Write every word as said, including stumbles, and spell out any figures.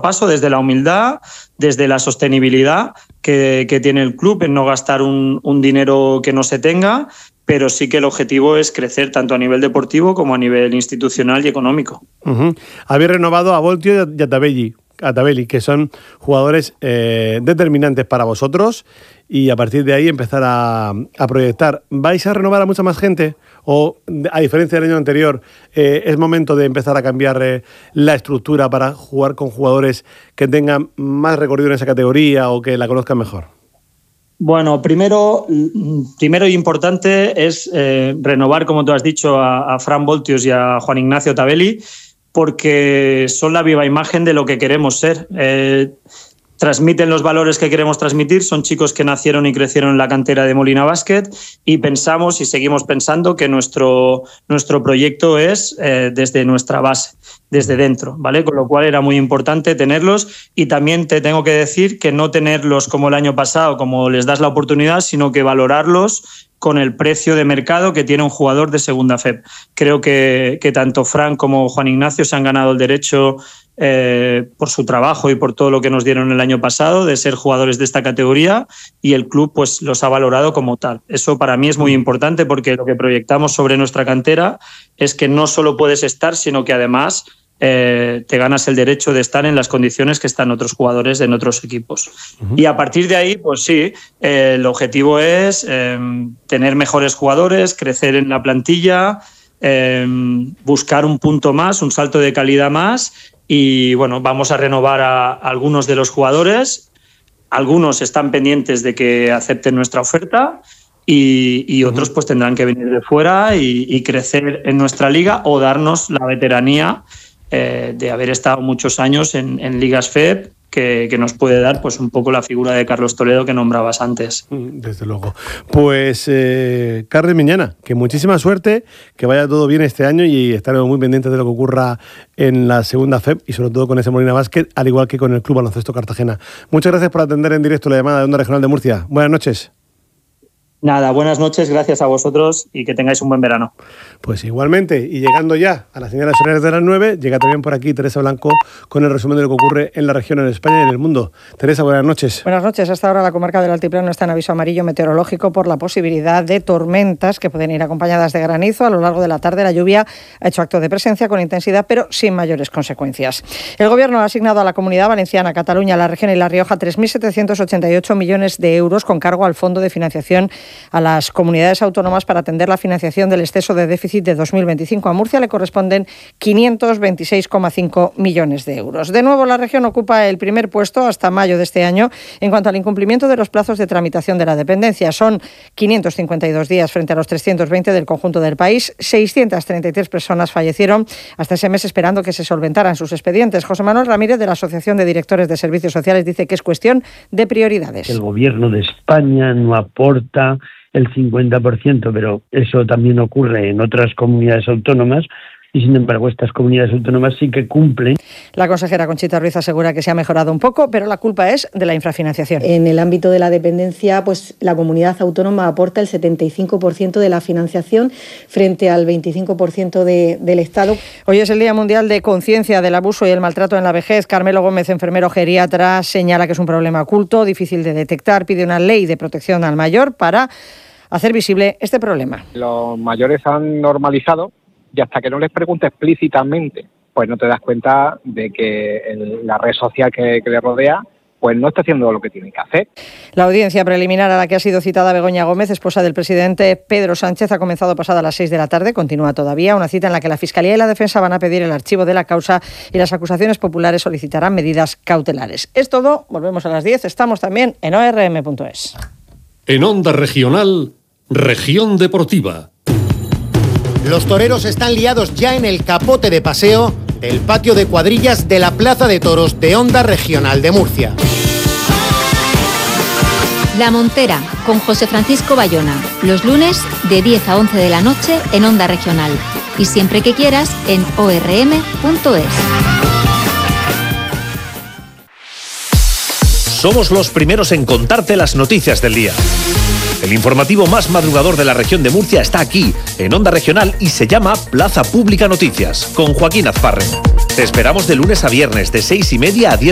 paso, desde la humildad, desde la sostenibilidad que, que tiene el club, en no gastar un, un dinero que no se tenga, pero sí que el objetivo es crecer tanto a nivel deportivo como a nivel institucional y económico. Uh-huh. Habéis renovado a Voltio y a Tabelli, a Tabelli, que son jugadores eh, determinantes para vosotros, y a partir de ahí empezar a, a proyectar. ¿Vais a renovar a mucha más gente? ¿O, a diferencia del año anterior, eh, es momento de empezar a cambiar eh, la estructura para jugar con jugadores que tengan más recorrido en esa categoría o que la conozcan mejor? Bueno, primero, primero y importante es eh, renovar, como tú has dicho, a, a Fran Voltios y a Juan Ignacio Tabelli, porque son la viva imagen de lo que queremos ser. Eh, transmiten los valores que queremos transmitir, son chicos que nacieron y crecieron en la cantera de Molina Basket, y pensamos y seguimos pensando que nuestro, nuestro proyecto es eh, desde nuestra base, desde dentro, ¿vale? Con lo cual era muy importante tenerlos, y también te tengo que decir que no tenerlos como el año pasado, como les das la oportunidad, sino que valorarlos con el precio de mercado que tiene un jugador de segunda F E P. Creo que, que tanto Fran como Juan Ignacio se han ganado el derecho eh, por su trabajo y por todo lo que nos dieron el año pasado de ser jugadores de esta categoría, y el club pues los ha valorado como tal. Eso para mí es muy importante, porque lo que proyectamos sobre nuestra cantera es que no solo puedes estar, sino que además Eh, te ganas el derecho de estar en las condiciones que están otros jugadores en otros equipos. Uh-huh. Y a partir de ahí, pues sí, eh, el objetivo es eh, tener mejores jugadores, crecer en la plantilla, eh, buscar un punto más, un salto de calidad más, y bueno, vamos a renovar a, a algunos de los jugadores. Algunos están pendientes de que acepten nuestra oferta, y, y otros pues tendrán que venir de fuera y, y crecer en nuestra liga, o darnos la veteranía Eh, de haber estado muchos años en, en ligas F E P, que, que nos puede dar pues un poco la figura de Carlos Toledo que nombrabas antes. Desde luego. Pues eh, Carles Miñana, que muchísima suerte, que vaya todo bien este año, y estaremos muy pendientes de lo que ocurra en la segunda F E P, y sobre todo con ese Molina Basket, al igual que con el Club Baloncesto Cartagena. Muchas gracias por atender en directo la llamada de Onda Regional de Murcia. Buenas noches. Nada, buenas noches, gracias a vosotros, y que tengáis un buen verano. Pues igualmente, y llegando ya a las señales horarias de las nueve, llega también por aquí Teresa Blanco con el resumen de lo que ocurre en la región, en España y en el mundo. Teresa, buenas noches. Buenas noches. Hasta ahora la comarca del Altiplano está en aviso amarillo meteorológico por la posibilidad de tormentas que pueden ir acompañadas de granizo. A lo largo de la tarde la lluvia ha hecho acto de presencia con intensidad, pero sin mayores consecuencias. El Gobierno ha asignado a la Comunidad Valenciana, Cataluña, la Región y La Rioja tres mil setecientos ochenta y ocho millones de euros con cargo al Fondo de Financiación a las comunidades autónomas para atender la financiación del exceso de déficit de dos mil veinticinco. A Murcia le corresponden quinientos veintiséis coma cinco millones de euros. De nuevo, la región ocupa el primer puesto hasta mayo de este año en cuanto al incumplimiento de los plazos de tramitación de la dependencia. Son quinientos cincuenta y dos días frente a los trescientos veinte del conjunto del país. seiscientas treinta y tres personas fallecieron hasta ese mes esperando que se solventaran sus expedientes. José Manuel Ramírez, de la Asociación de Directores de Servicios Sociales, dice que es cuestión de prioridades. El Gobierno de España no aporta el cincuenta por ciento, pero eso también ocurre en otras comunidades autónomas, y sin embargo estas comunidades autónomas sí que cumplen. La consejera Conchita Ruiz asegura que se ha mejorado un poco, pero la culpa es de la infrafinanciación. En el ámbito de la dependencia, pues la comunidad autónoma aporta el setenta y cinco por ciento de la financiación frente al veinticinco por ciento de, del Estado. Hoy es el Día Mundial de Conciencia del Abuso y el Maltrato en la Vejez. Carmelo Gómez, enfermero geriatra, señala que es un problema oculto, difícil de detectar, pide una ley de protección al mayor para hacer visible este problema. Los mayores han normalizado, y hasta que no les preguntes explícitamente, pues no te das cuenta de que el, la red social que, que le rodea pues no está haciendo lo que tiene que hacer. La audiencia preliminar a la que ha sido citada Begoña Gómez, esposa del presidente Pedro Sánchez, ha comenzado pasada las seis de la tarde, continúa todavía, una cita en la que la Fiscalía y la Defensa van a pedir el archivo de la causa y las acusaciones populares solicitarán medidas cautelares. Es todo, volvemos a las diez, estamos también en o erre eme punto es. En Onda Regional, Región Deportiva. Los toreros están liados ya en el capote de paseo del patio de cuadrillas de la Plaza de Toros de Onda Regional de Murcia. La Montera, con José Francisco Bayona, los lunes de diez a once de la noche en Onda Regional. Y siempre que quieras en o erre eme punto es. Somos los primeros en contarte las noticias del día. El informativo más madrugador de la región de Murcia está aquí, en Onda Regional, y se llama Plaza Pública Noticias, con Joaquín Azparre. Te esperamos de lunes a viernes, de seis y media a diez